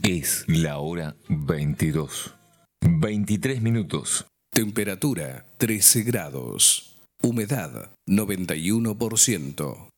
Es la hora 22. 23 minutos. Temperatura 13 grados. Humedad 91%.